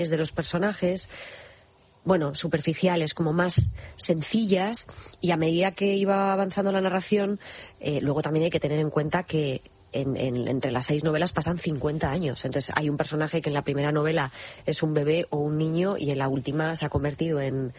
de los personajes, bueno, superficiales, como más sencillas, y a medida que iba avanzando la narración, luego también hay que tener en cuenta que entre las 6 novelas pasan 50 años. Entonces hay un personaje que en la primera novela es un bebé o un niño y en la última se ha convertido en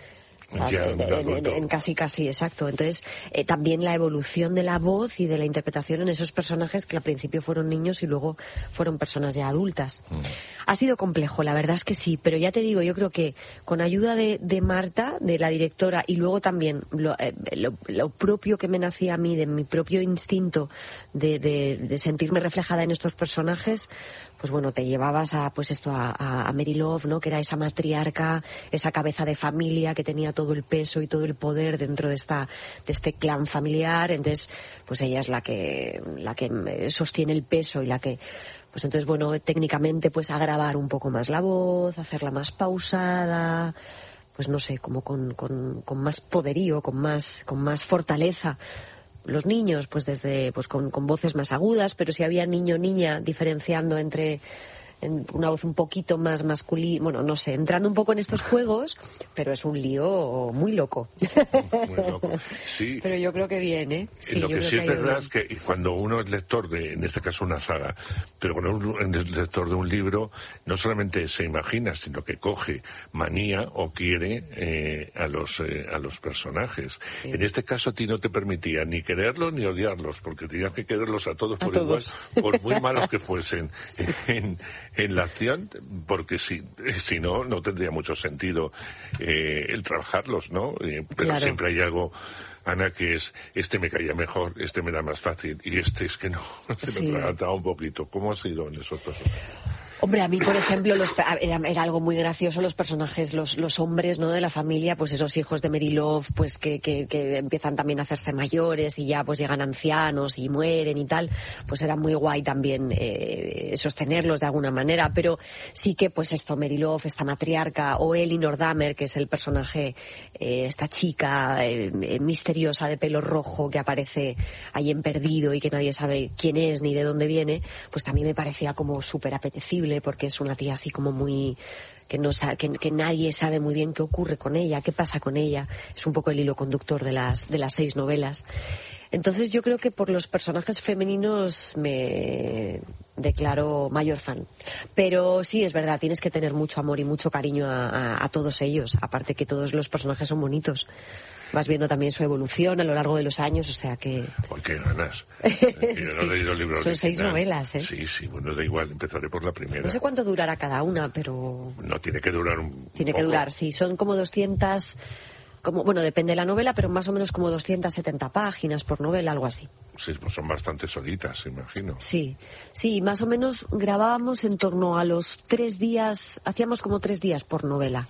casi, exacto. Entonces, también la evolución de la voz y de la interpretación en esos personajes que al principio fueron niños y luego fueron personas ya adultas. Ha sido complejo, la verdad es que sí, pero ya te digo, yo creo que con ayuda de Marta, de la directora, y luego también lo propio que me nacía a mí, de mi propio instinto de sentirme reflejada en estos personajes, pues bueno, te llevabas a Mary Love, ¿no? Que era esa matriarca, esa cabeza de familia que tenía todo el peso y todo el poder dentro de este clan familiar. Entonces, pues ella es la que sostiene el peso y la que, pues entonces, bueno, técnicamente, pues agravar un poco más la voz, hacerla más pausada, pues no sé, como con más poderío, con más fortaleza. Los niños, pues con voces más agudas, pero si había niño o niña diferenciando entre una voz un poquito más masculina, bueno, no sé, entrando un poco en estos juegos, pero es un lío muy loco. Muy loco, sí. Pero yo creo que bien, ¿eh? Sí, lo que sí es verdad es que cuando uno es lector de, en este caso, una saga, pero cuando uno es lector de un libro, no solamente se imagina, sino que coge manía o quiere a los personajes. Sí. En este caso a ti no te permitía ni quererlos ni odiarlos, porque tenías que quererlos a todos por igual, por muy malos que fuesen en la acción, porque si no tendría mucho sentido el trabajarlos, ¿no? Pero claro, siempre hay algo, Ana, que es, me caía mejor, me da más fácil, y es que no, se me atragantaba un poquito. ¿Cómo ha sido en esos personajes? Hombre, a mí, por ejemplo, era algo muy gracioso los personajes, los hombres, ¿no?, de la familia, pues esos hijos de Mary Love, pues que empiezan también a hacerse mayores y ya pues llegan ancianos y mueren y tal, pues era muy guay también sostenerlos de alguna manera, pero sí que pues Mary Love, esta matriarca, o Elinor Dahmer, que es el personaje, esta chica misteriosa de pelo rojo que aparece ahí en Perdido y que nadie sabe quién es ni de dónde viene, pues también me parecía como súper apetecible, porque es una tía así como muy que nadie sabe muy bien qué ocurre con ella, qué pasa con ella. Es un poco el hilo conductor de las 6 novelas. Entonces yo creo que por los personajes femeninos me declaro mayor fan. Pero sí, es verdad, tienes que tener mucho amor y mucho cariño a todos ellos, aparte que todos los personajes son bonitos. Vas viendo también su evolución a lo largo de los años, o sea que... ¿Por qué ganas? Yo no he leído el libro Son 6 novelas, ¿eh? Sí, bueno, da igual, empezaré por la primera. No sé cuánto durará cada una, pero... No, tiene que durar Tiene que durar, sí, son como 200... Bueno, depende de la novela, pero más o menos como 270 páginas por novela, algo así. Sí, pues son bastante solitas, imagino. Sí, más o menos grabábamos en torno a los 3 días, hacíamos como 3 días por novela.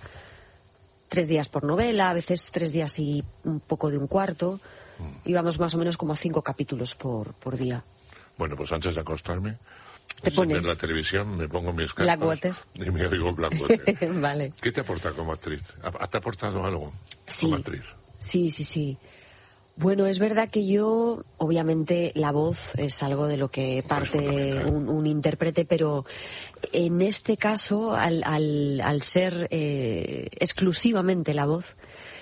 3 días por novela, a veces 3 días y un poco de un cuarto. Íbamos más o menos como a 5 capítulos por día. Bueno, pues antes de acostarme, pones la televisión, me pongo mis cascos Blackwater y me oigo Blackwater. Vale. ¿Qué te aporta como actriz? ¿Te ha aportado algo como actriz? Sí. Bueno, es verdad que yo, obviamente, la voz es algo de lo que parte un intérprete, pero en este caso, al ser exclusivamente la voz,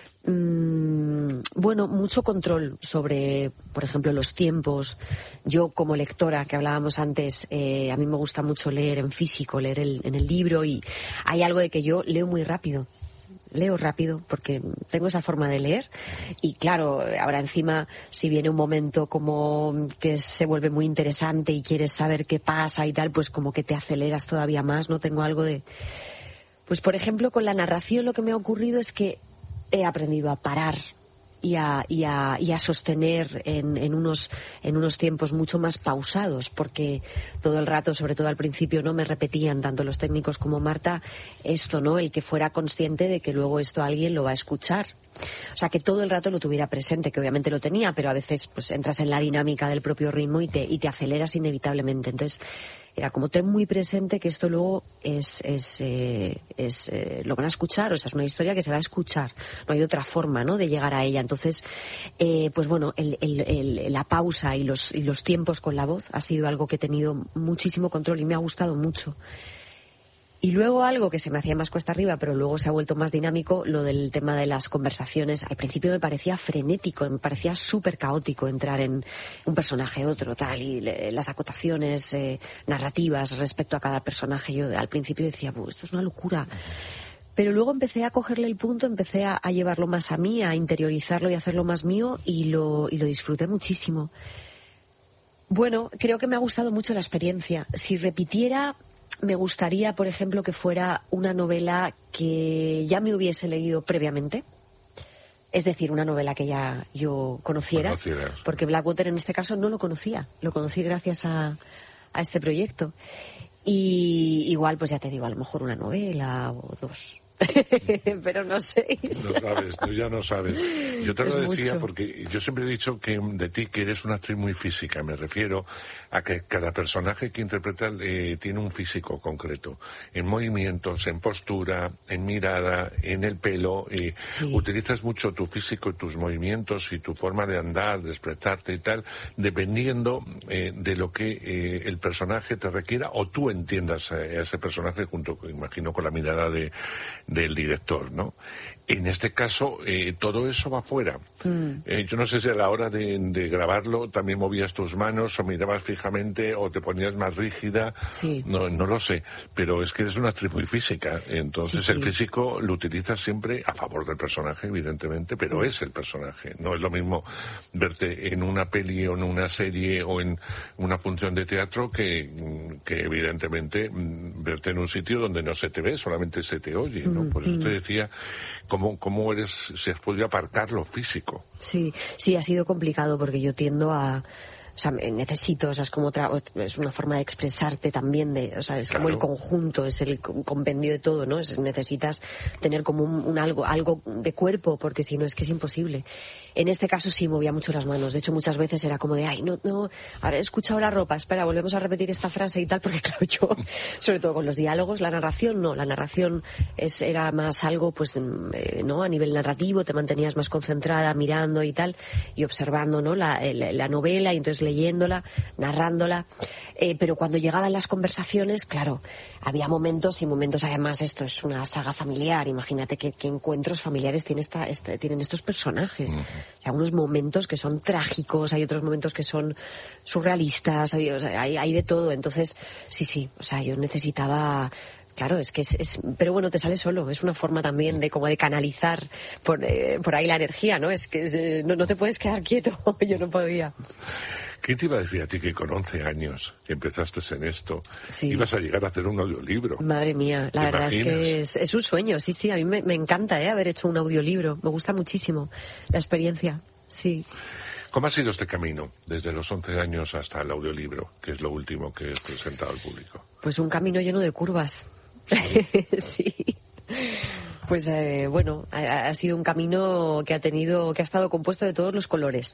bueno, mucho control sobre, por ejemplo, los tiempos. Yo, como lectora, que hablábamos antes, a mí me gusta mucho leer en físico, leer en el libro, y hay algo de que yo leo muy rápido. Leo rápido porque tengo esa forma de leer y claro, ahora encima si viene un momento como que se vuelve muy interesante y quieres saber qué pasa y tal, pues como que te aceleras todavía más, ¿no? Tengo algo de... Pues por ejemplo con la narración lo que me ha ocurrido es que he aprendido a parar y a sostener en unos tiempos mucho más pausados, porque todo el rato, sobre todo al principio, no me repetían tanto los técnicos como Marta esto, ¿no? El que fuera consciente de que luego esto alguien lo va a escuchar. O sea, que todo el rato lo tuviera presente, que obviamente lo tenía, pero a veces pues entras en la dinámica del propio ritmo y te aceleras inevitablemente. Entonces, era como ten muy presente que esto luego lo van a escuchar, o sea, es una historia que se va a escuchar, no hay otra forma, ¿no?, de llegar a ella. Entonces, pues bueno, la pausa y los tiempos con la voz ha sido algo que he tenido muchísimo control y me ha gustado mucho. Y luego algo que se me hacía más cuesta arriba, pero luego se ha vuelto más dinámico, lo del tema de las conversaciones. Al principio me parecía frenético, me parecía súper caótico entrar en un personaje, otro, tal, y las acotaciones narrativas respecto a cada personaje. Yo al principio decía, esto es una locura. Pero luego empecé a cogerle el punto, empecé a llevarlo más a mí, a interiorizarlo y a hacerlo más mío, y lo disfruté muchísimo. Bueno, creo que me ha gustado mucho la experiencia. Si repitiera, me gustaría, por ejemplo, que fuera una novela que ya me hubiese leído previamente. Es decir, una novela que ya yo conociera. Porque Blackwater en este caso no lo conocía. Lo conocí gracias a este proyecto. Y igual, pues ya te digo, a lo mejor una novela o dos. Pero no sé. No sabes, tú ya no sabes. Yo te lo decía porque yo siempre he dicho que de ti que eres una actriz muy física. Me refiero a que cada personaje que interpretas tiene un físico concreto. En movimientos, en postura, en mirada, en el pelo. Sí. Utilizas mucho tu físico y tus movimientos y tu forma de andar, de expresarte y tal, dependiendo de lo que el personaje te requiera o tú entiendas a ese personaje junto, imagino, con la mirada del director, ¿no? En este caso, todo eso va fuera. Yo no sé si a la hora de grabarlo también movías tus manos o mirabas fijamente o te ponías más rígida. Sí. No lo sé, pero es que eres una actriz muy física. Entonces el físico lo utilizas siempre a favor del personaje, evidentemente, pero es el personaje. No es lo mismo verte en una peli o en una serie o en una función de teatro que evidentemente verte en un sitio donde no se te ve, solamente se te oye, ¿no? Por eso te decía cómo eres, si has podido aparcar lo físico. Sí, ha sido complicado porque yo tiendo a... O sea, necesito, o sea, es una forma de expresarte también, o sea, es claro. Como el conjunto, es el compendio de todo, ¿no? Necesitas tener como algo de cuerpo, porque si no es que es imposible. En este caso sí movía mucho las manos, de hecho muchas veces era como de, no, ahora he escuchado la ropa, espera, volvemos a repetir esta frase y tal, porque claro, yo, sobre todo con los diálogos, la narración era más algo, pues, ¿no? A nivel narrativo, te mantenías más concentrada, mirando y tal, y observando, ¿no? La novela, y entonces leyéndola, narrándola, pero cuando llegaban las conversaciones, claro, había momentos y momentos, además esto es una saga familiar, imagínate qué encuentros familiares tienen estos personajes. Hay unos momentos que son trágicos, hay otros momentos que son surrealistas, hay de todo, entonces sí, o sea, yo necesitaba... Claro, es que pero bueno, te sale solo, es una forma también de canalizar por ahí la energía, ¿no? Es que no te puedes quedar quieto, yo no podía. ¿Quién te iba a decir a ti que con 11 años que empezaste en esto, ibas a llegar a hacer un audiolibro? Madre mía, la verdad es que es un sueño, sí, a mí me encanta haber hecho un audiolibro, me gusta muchísimo la experiencia, sí. ¿Cómo ha sido este camino, desde los 11 años hasta el audiolibro, que es lo último que has presentado al público? Pues un camino lleno de curvas. Sí. Pues bueno, ha sido un camino que ha estado compuesto de todos los colores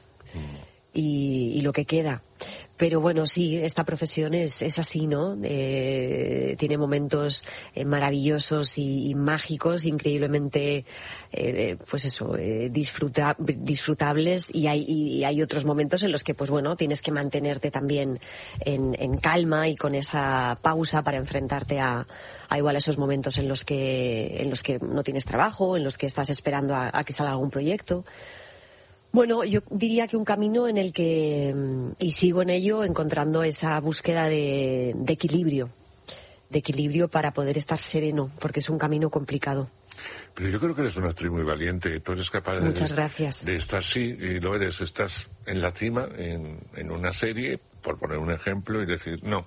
y lo que queda. Pero bueno, sí, esta profesión es así, ¿no? Tiene momentos maravillosos y mágicos, increíblemente, pues eso, disfrutables, y hay otros momentos en los que, pues bueno, tienes que mantenerte también en calma y con esa pausa para enfrentarte a igual esos momentos en los que no tienes trabajo, en los que estás esperando a que salga algún proyecto. Bueno, yo diría que un camino en el que, y sigo en ello, encontrando esa búsqueda de equilibrio para poder estar sereno, porque es un camino complicado. Pero yo creo que eres una actriz muy valiente, tú eres capaz Muchas gracias. de estar así, y lo eres, estás en la cima, en una serie, por poner un ejemplo, y decir, no,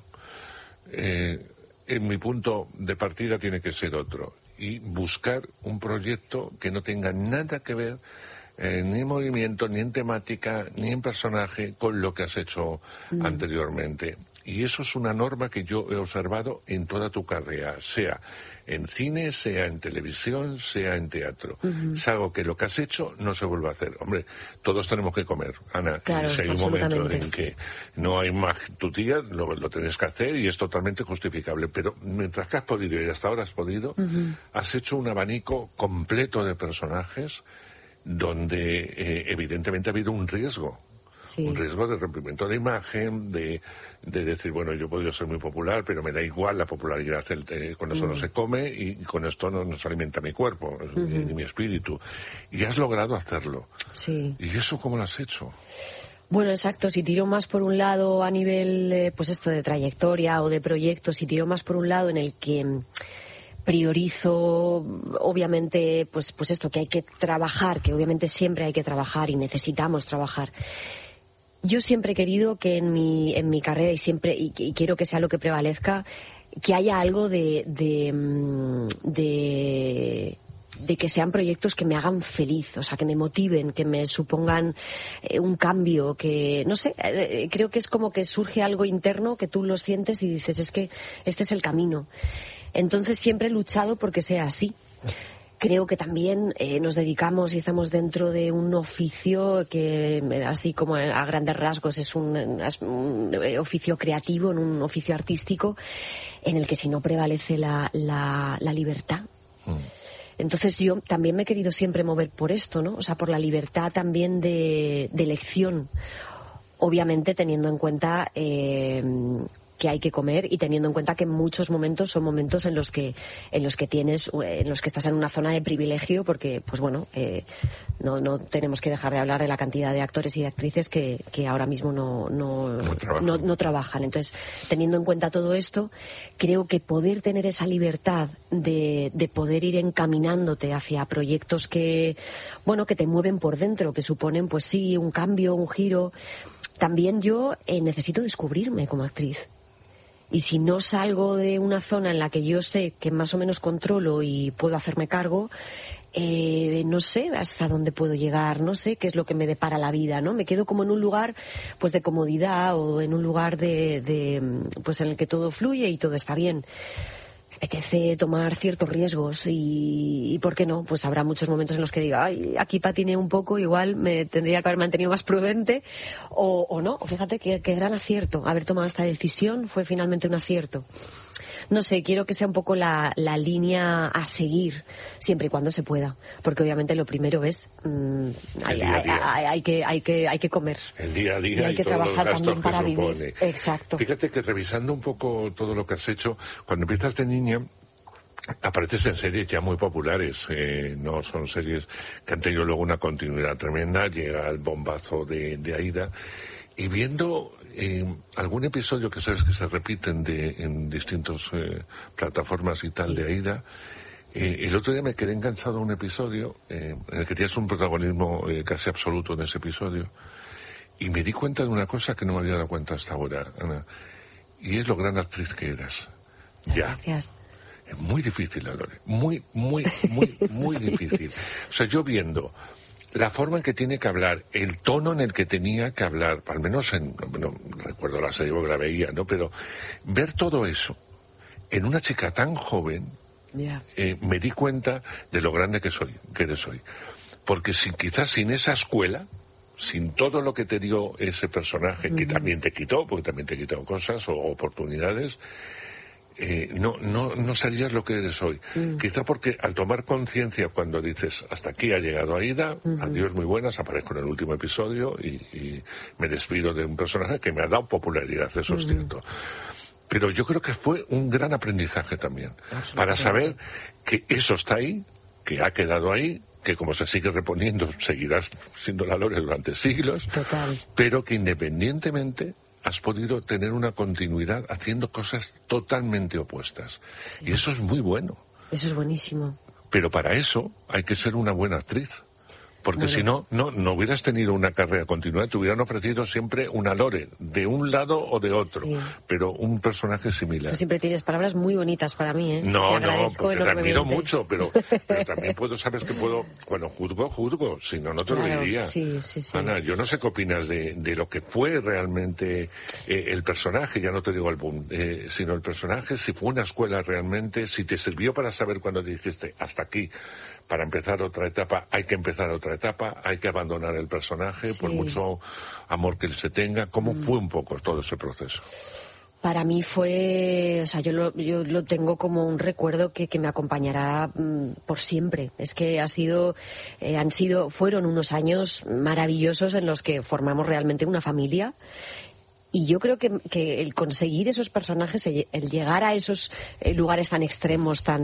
en mi punto de partida tiene que ser otro, y buscar un proyecto que no tenga nada que ver ni en movimiento, ni en temática, ni en personaje con lo que has hecho anteriormente. Y eso es una norma que yo he observado en toda tu carrera, sea en cine, sea en televisión, sea en teatro. Es algo que lo que has hecho no se vuelve a hacer. Hombre, todos tenemos que comer, Ana. Claro, y si hay un momento en que no hay más tu tía, lo tienes que hacer y es totalmente justificable. Pero mientras que has podido y hasta ahora has podido, has hecho un abanico completo de personajes donde evidentemente ha habido un riesgo. Sí. Un riesgo de rompimiento de imagen, de decir, bueno, yo he podido ser muy popular, pero me da igual la popularidad, con eso no se come y con esto no se alimenta mi cuerpo, ni mi espíritu. Y has logrado hacerlo. Sí. ¿Y eso cómo lo has hecho? Bueno, exacto. Si tiro más por un lado a nivel, pues esto de trayectoria o de proyectos, si tiro más por un lado en el que priorizo, obviamente, pues esto que hay que trabajar, que obviamente siempre hay que trabajar y necesitamos trabajar. Yo siempre he querido que en mi carrera y quiero que sea lo que prevalezca, que haya algo de que sean proyectos que me hagan feliz, o sea, que me motiven, que me supongan un cambio, que, no sé, creo que es como que surge algo interno que tú lo sientes y dices, es que este es el camino. Entonces siempre he luchado porque sea así. Creo que también nos dedicamos y estamos dentro de un oficio que, así como a grandes rasgos, es un oficio creativo, un oficio artístico, en el que si no prevalece la libertad. Entonces yo también me he querido siempre mover por esto, ¿no? O sea, por la libertad también de elección. Obviamente teniendo en cuenta que hay que comer y teniendo en cuenta que en muchos momentos son momentos en los que estás en una zona de privilegio, porque pues bueno, no tenemos que dejar de hablar de la cantidad de actores y de actrices que ahora mismo no trabajan. Entonces, teniendo en cuenta todo esto, creo que poder tener esa libertad de poder ir encaminándote hacia proyectos que te mueven por dentro, que suponen pues sí un cambio, un giro. También yo necesito descubrirme como actriz. Y si no salgo de una zona en la que yo sé que más o menos controlo y puedo hacerme cargo, no sé hasta dónde puedo llegar, no sé qué es lo que me depara la vida, ¿no? Me quedo como en un lugar pues de comodidad o en un lugar pues en el que todo fluye y todo está bien. Me apetece tomar ciertos riesgos y ¿por qué no? Pues habrá muchos momentos en los que diga, ay, aquí patiné un poco, igual me tendría que haber mantenido más prudente o no. Fíjate qué gran acierto. Haber tomado esta decisión fue finalmente un acierto. No sé, quiero que sea un poco la línea a seguir, siempre y cuando se pueda, porque obviamente lo primero es hay que comer. El día a día y hay que trabajar también para vivir. Exacto. Fíjate que revisando un poco todo lo que has hecho, cuando empiezas de niña apareces en series ya muy populares, no son series que han tenido luego una continuidad tremenda, llega el bombazo de Aída, y viendo algún episodio que sabes que se repiten en distintas plataformas y tal de Aída, el otro día me quedé enganchado a un episodio en el que tienes un protagonismo casi absoluto en ese episodio, y me di cuenta de una cosa que no me había dado cuenta hasta ahora, Ana, y es lo gran actriz que eras. Ya. Gracias. Es muy difícil, Lore, muy, muy, muy, muy difícil. O sea, yo viendo la forma en que tiene que hablar, el tono en el que tenía que hablar, al menos no recuerdo la serie porque la veía, ¿no? Pero ver todo eso en una chica tan joven, me di cuenta de lo grande que eres hoy. Porque quizás sin esa escuela, sin todo lo que te dio ese personaje, que también te quitó, porque también te quitó cosas o oportunidades, no serías lo que eres hoy. Quizá porque al tomar conciencia, cuando dices hasta aquí ha llegado Aída, adiós muy buenas, aparezco en el último episodio y me despido de un personaje que me ha dado popularidad, eso es cierto. Pero yo creo que fue un gran aprendizaje también, para saber que eso está ahí, que ha quedado ahí, que como se sigue reponiendo seguirás siendo la Lore durante siglos. Total. Pero que independientemente has podido tener una continuidad haciendo cosas totalmente opuestas. Sí. Y eso es muy bueno. Eso es buenísimo. Pero para eso hay que ser una buena actriz. Porque si no hubieras tenido una carrera continua, te hubieran ofrecido siempre una Lore, de un lado o de otro, pero un personaje similar. Tú siempre tienes palabras muy bonitas para mí, ¿eh? No, porque te admiro mucho, pero también sabes que puedo, cuando juzgo, si no te lo diría. Sí. Ana, yo no sé qué opinas de lo que fue realmente el personaje, ya no te digo el boom, sino el personaje, si fue una escuela realmente, si te sirvió para saber cuando dijiste, hasta aquí, para empezar otra etapa, hay que empezar otra etapa, hay que abandonar el personaje, por mucho amor que se tenga. ¿Cómo fue un poco todo ese proceso? Para mí fue, o sea, yo lo tengo como un recuerdo que me acompañará por siempre. Es que fueron unos años maravillosos en los que formamos realmente una familia. Y yo creo que el conseguir esos personajes, el llegar a esos lugares tan extremos, no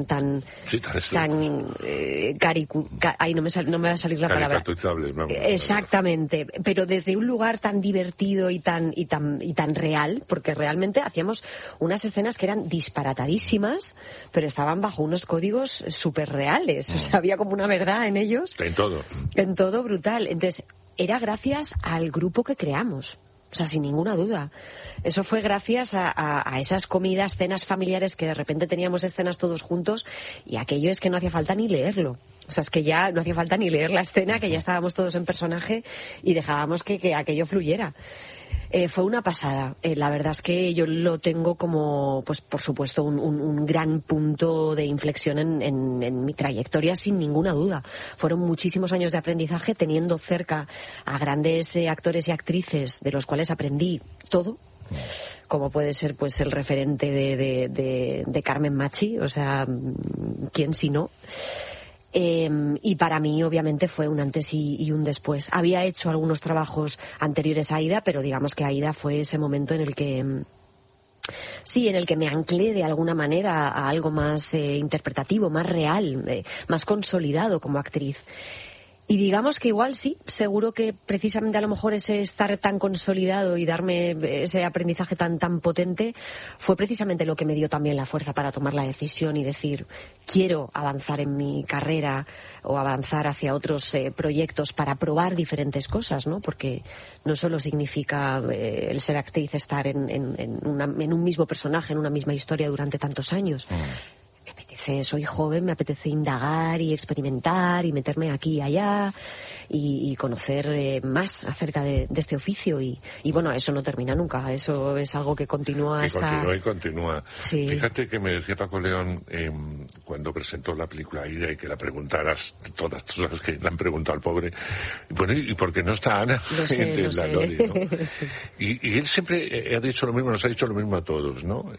me va a salir la palabra. Exactamente, pero desde un lugar tan divertido y tan real, porque realmente hacíamos unas escenas que eran disparatadísimas, pero estaban bajo unos códigos súper reales. O sea, había como una verdad en ellos. En todo brutal. Entonces, era gracias al grupo que creamos. O sea, sin ninguna duda. Eso fue gracias a esas comidas, cenas familiares que de repente teníamos escenas todos juntos y aquello es que no hacía falta ni leerlo. O sea, es que ya no hacía falta ni leer la escena, que ya estábamos todos en personaje y dejábamos que aquello fluyera. Fue una pasada. La verdad es que yo lo tengo como, pues por supuesto, un gran punto de inflexión en mi trayectoria, sin ninguna duda. Fueron muchísimos años de aprendizaje, teniendo cerca a grandes actores y actrices de los cuales aprendí todo, como puede ser pues el referente de Carmen Machi, o sea, ¿quién si no? Y para mí, obviamente, fue un antes y un después. Había hecho algunos trabajos anteriores a Aida, pero digamos que Aida fue ese momento en el que me anclé de alguna manera a algo más interpretativo, más real, más consolidado como actriz. Y digamos que igual sí, seguro que precisamente a lo mejor ese estar tan consolidado y darme ese aprendizaje tan potente fue precisamente lo que me dio también la fuerza para tomar la decisión y decir, quiero avanzar en mi carrera o avanzar hacia otros proyectos para probar diferentes cosas, ¿no? Porque no solo significa el ser actriz estar en un mismo personaje, en una misma historia durante tantos años. Me apetece, soy joven, me apetece indagar y experimentar y meterme aquí y allá y conocer más acerca de este oficio y bueno, eso no termina nunca, eso es algo que continúa continúa. Sí. Fíjate que me decía Paco León cuando presentó la película Aida y que la preguntaras todas, tú sabes que le han preguntado al pobre, bueno, ¿y por qué no está Ana? Lo sé. Loli, ¿no? Sí. Y él siempre ha dicho lo mismo, nos ha dicho lo mismo a todos, ¿no?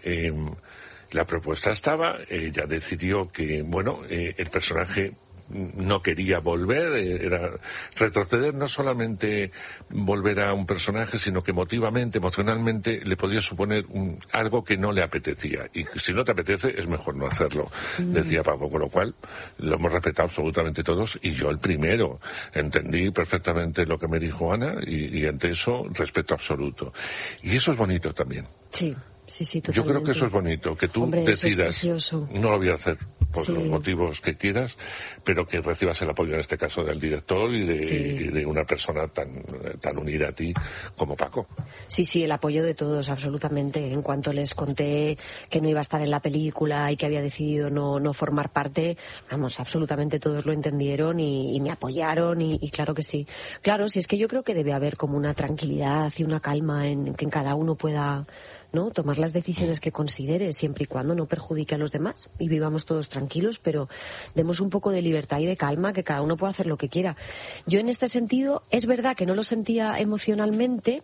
La propuesta estaba, ella decidió que, el personaje no quería volver, era retroceder, no solamente volver a un personaje, sino que emocionalmente le podía suponer algo que no le apetecía. Y si no te apetece, es mejor no hacerlo, decía Paco, con lo cual lo hemos respetado absolutamente todos, y yo el primero. Entendí perfectamente lo que me dijo Ana, y ante eso, respeto absoluto. Y eso es bonito también. Sí. Sí, totalmente. Yo creo que eso es bonito, que tú decidas, no lo voy a hacer por los motivos que quieras, pero que recibas el apoyo en este caso del director y de una persona tan unida a ti como Paco. Sí, el apoyo de todos, absolutamente. En cuanto les conté que no iba a estar en la película y que había decidido no formar parte, absolutamente todos lo entendieron y me apoyaron y claro que sí. Claro, si es que yo creo que debe haber como una tranquilidad y una calma en que cada uno pueda, ¿no?, tomar las decisiones que considere, siempre y cuando no perjudique a los demás y vivamos todos tranquilos, pero demos un poco de libertad y de calma, que cada uno pueda hacer lo que quiera. Yo en este sentido, es verdad que no lo sentía emocionalmente,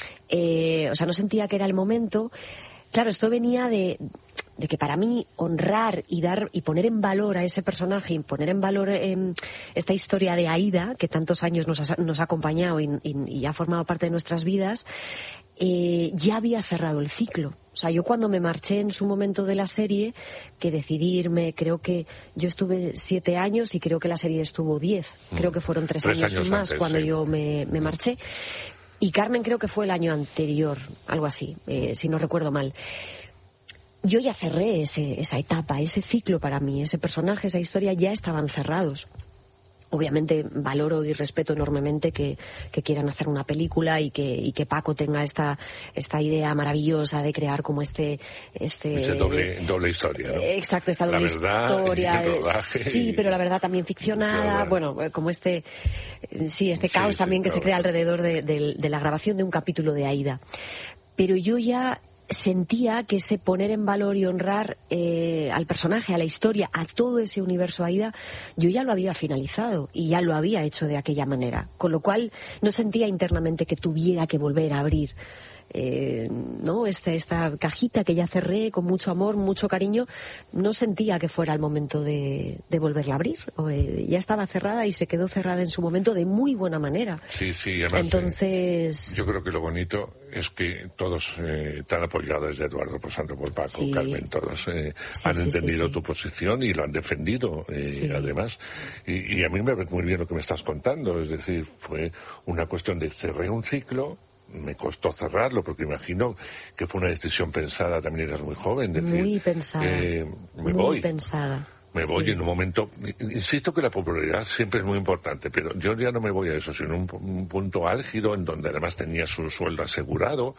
no sentía que era el momento. Claro, esto venía de que para mí honrar y dar y poner en valor a ese personaje y poner en valor esta historia de Aida, que tantos años nos ha acompañado y ha formado parte de nuestras vidas, ya había cerrado el ciclo. O sea, yo cuando me marché en su momento de la serie, que decidí irme, creo que yo estuve 7 años y creo que la serie estuvo 10. Creo que fueron 3 años más antes, cuando yo me marché. Y Carmen creo que fue el año anterior, algo así, si no recuerdo mal. Yo ya cerré esa etapa, ese ciclo para mí, ese personaje, esa historia ya estaban cerrados. Obviamente valoro y respeto enormemente que quieran hacer una película y que Paco tenga esta idea maravillosa de crear como ese doble historia, ¿no? Exacto, esta doble historia. Sí, pero la verdad también ficcionada. Bueno, como este caos también que se crea alrededor de la grabación de un capítulo de Aida. Pero yo ya sentía que ese poner en valor y honrar al personaje, a la historia, a todo ese universo Aida, yo ya lo había finalizado y ya lo había hecho de aquella manera, con lo cual no sentía internamente que tuviera que volver a abrir ¿no? Esta cajita que ya cerré con mucho amor, mucho cariño, no sentía que fuera el momento de volverla a abrir. Ya estaba cerrada y se quedó cerrada en su momento de muy buena manera. Sí, además, entonces, yo creo que lo bonito es que todos te han apoyado, desde Eduardo pasando por Paco, Carmen, todos han entendido tu posición y lo han defendido, además. Y a mí me ve muy bien lo que me estás contando, es decir, fue una cuestión de cerré un ciclo. Me costó cerrarlo porque imagino que fue una decisión pensada, también eras muy joven, decir, muy pensada, voy. Pensada. Me voy en un momento, insisto que la popularidad siempre es muy importante, pero yo ya no me voy a eso, sino un punto álgido en donde además tenía su sueldo asegurado,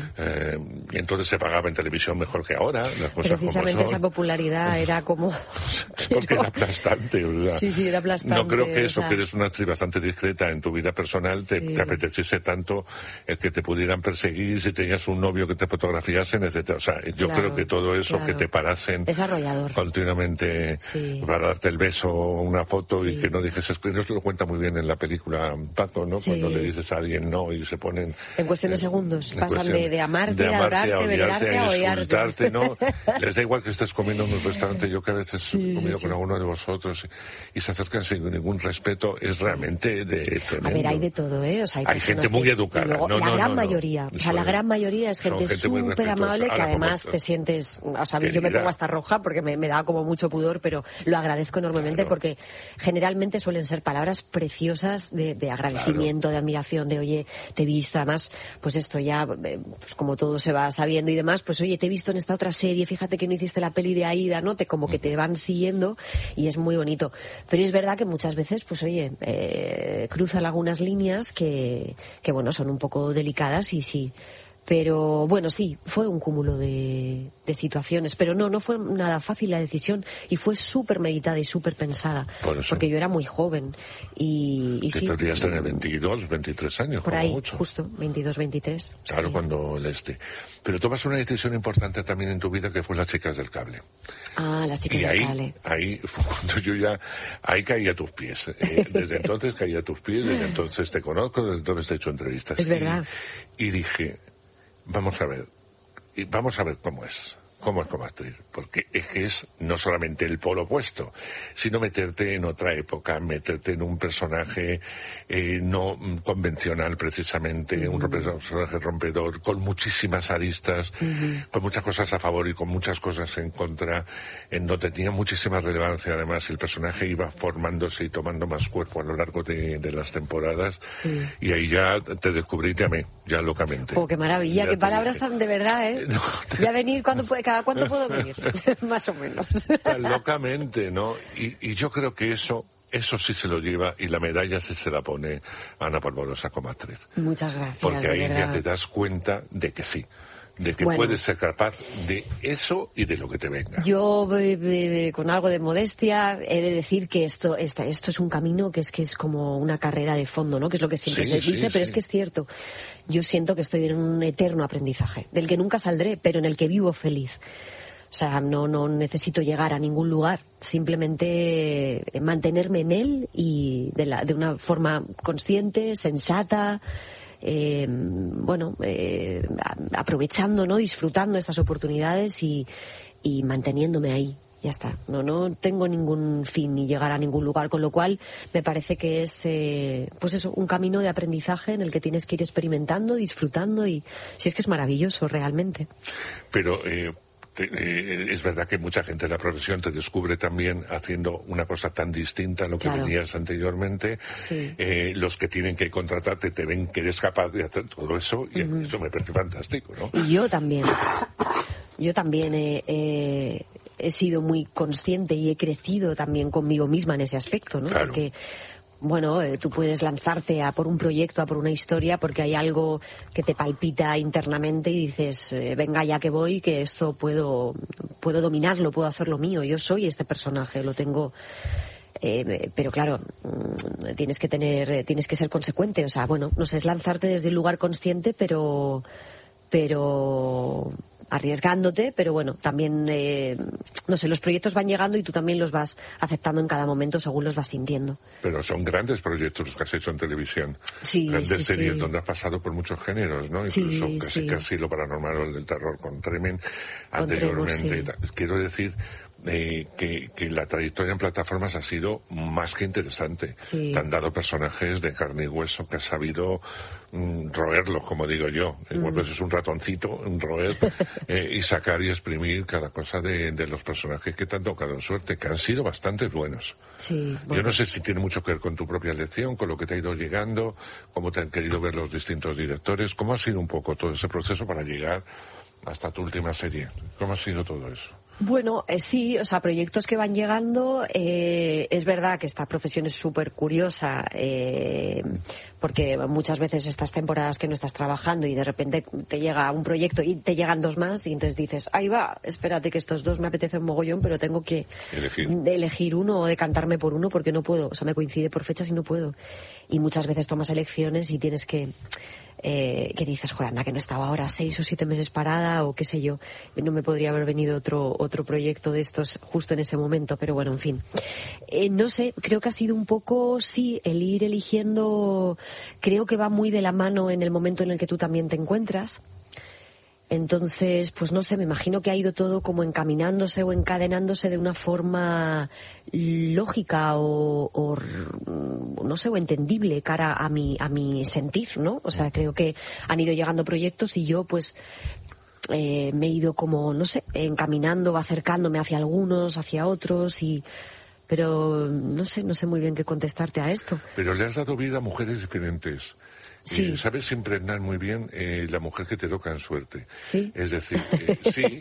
y entonces se pagaba en televisión mejor que ahora, las cosas precisamente como son. Esa popularidad era como... Porque era aplastante, o sea, sí, era aplastante. No creo que eso, que eres una actriz bastante discreta en tu vida personal, te apeteciese tanto el que te pudieran perseguir, si tenías un novio que te fotografiasen, etcétera. O sea, yo creo que todo eso, que te parasen continuamente para darte el beso o una foto y que no dijese, que no se lo cuenta muy bien en la película Paco, ¿no? Cuando le dices a alguien no y se ponen... En cuestión de segundos, pasan de amarte, a adorarte, velarte, a odiarte, ¿no? Les da igual que estés comiendo en un restaurante, yo que a veces he comido con alguno de vosotros y se acercan sin ningún respeto, es realmente tremendo. A ver, hay de todo, ¿eh? O sea, hay gente muy educada. La gran mayoría, o sea, la gran mayoría es gente súper amable, que además te sientes, o sea, yo me pongo hasta roja porque me da como mucho pudor, pero lo agradezco enormemente porque generalmente suelen ser palabras preciosas de agradecimiento, de admiración, de oye, te he visto, además, pues esto ya, pues como todo se va sabiendo y demás, pues oye, te he visto en esta otra serie, fíjate que no hiciste la peli de Aida, ¿no? Como que te van siguiendo y es muy bonito. Pero es verdad que muchas veces, pues oye, cruzan algunas líneas que bueno, son un poco delicadas y sí. Pero bueno, sí, fue un cúmulo de situaciones, pero no fue nada fácil la decisión y fue súper meditada y súper pensada, porque yo era muy joven y sí. Podrías tener 22, 23 años, por ahí, mucho. Justo, 22, 23. Claro, cuando Pero tomas una decisión importante también en tu vida, que fue Las chicas del cable. Las chicas del cable. Ahí fue cuando yo ahí caí a tus pies. Desde entonces caí a tus pies, desde entonces te conozco, desde entonces te he hecho entrevistas. Es verdad. Y dije, vamos a ver cómo es como actriz, porque es que es no solamente el polo opuesto, sino meterte en otra época, meterte en un personaje no convencional precisamente, un personaje rompedor, con muchísimas aristas, con muchas cosas a favor y con muchas cosas en contra, en donde tenía muchísima relevancia. Además, el personaje iba formándose y tomando más cuerpo a lo largo de las temporadas, y ahí ya te descubrí, te amé, ya locamente. ¡Oh, qué maravilla! ¡Qué palabras tan de verdad, eh! No, ya venir cuando puede, ¿cada cuánto puedo venir? Más o menos. Tan locamente, ¿no? Y yo creo que eso sí se lo lleva, y la medalla sí se la pone Ana Polvorosa como actriz. Muchas gracias. Porque ahí ya te das cuenta de que sí, de que puedes ser capaz de eso y de lo que te venga. Yo, con algo de modestia, he de decir que esto es un camino que es como una carrera de fondo, ¿no? Que es lo que siempre se dice, pero es que es cierto. Yo siento que estoy en un eterno aprendizaje, del que nunca saldré, pero en el que vivo feliz. O sea, no necesito llegar a ningún lugar, simplemente mantenerme en él y de una forma consciente, sensata, aprovechando, ¿no? Disfrutando estas oportunidades y manteniéndome ahí. Ya está. No tengo ningún fin ni llegar a ningún lugar, con lo cual me parece que es, un camino de aprendizaje en el que tienes que ir experimentando, disfrutando, y si es que es maravilloso realmente. Pero es verdad que mucha gente de la profesión te descubre también haciendo una cosa tan distinta a lo que venías anteriormente. Los que tienen que contratarte te ven que eres capaz de hacer todo eso, y eso me parece fantástico, ¿no? Y yo también he sido muy consciente y he crecido también conmigo misma en ese aspecto, ¿no? Claro. Porque tú puedes lanzarte a por un proyecto, a por una historia, porque hay algo que te palpita internamente y dices, venga, ya que voy, que esto puedo dominarlo, puedo hacerlo mío, yo soy este personaje, lo tengo. Pero claro, tienes que ser consecuente, es lanzarte desde un lugar consciente, pero arriesgándote, pero bueno, también, no sé, los proyectos van llegando y tú también los vas aceptando en cada momento según los vas sintiendo. Pero son grandes proyectos los que has hecho en televisión. Sí, grandes series sí. donde has pasado por muchos géneros, ¿no? Incluso casi lo paranormal o el del terror con Tremen anteriormente. Tremor, sí. Quiero decir que la trayectoria en plataformas ha sido más que interesante. Sí. Te han dado personajes de carne y hueso que has sabido roerlos, como digo yo. Igual pues es un ratoncito, un roer, y sacar y exprimir cada cosa de los personajes que te han tocado en suerte, que han sido bastante buenos. Sí, bueno. Yo no sé si tiene mucho que ver con tu propia elección, con lo que te ha ido llegando, cómo te han querido ver los distintos directores, cómo ha sido un poco todo ese proceso para llegar hasta tu última serie. ¿Cómo ha sido todo eso? Bueno, sí, o sea, proyectos que van llegando, es verdad que esta profesión es súper curiosa, porque muchas veces estas temporadas que no estás trabajando y de repente te llega un proyecto y te llegan 2 más y entonces dices, ahí va, espérate que estos 2 me apetecen mogollón, pero tengo que elegir uno o decantarme por uno porque no puedo, o sea, me coincide por fechas y no puedo. Y muchas veces tomas elecciones y tienes que dices, joder, anda, que no estaba ahora 6 o 7 meses parada o qué sé yo, no me podría haber venido otro proyecto de estos justo en ese momento, pero bueno, en fin. No sé, creo que ha sido un poco, sí, el ir eligiendo, creo que va muy de la mano en el momento en el que tú también te encuentras. Entonces, pues no sé, me imagino que ha ido todo como encaminándose o encadenándose de una forma lógica o no sé, o entendible cara a mi sentir, ¿no? O sea, creo que han ido llegando proyectos y yo pues me he ido como, no sé, encaminando, acercándome hacia algunos, hacia otros pero no sé muy bien qué contestarte a esto. Pero le has dado vida a mujeres diferentes. Sí. Sabes impregnar muy bien la mujer que te toca en suerte. Sí. Es decir, sí,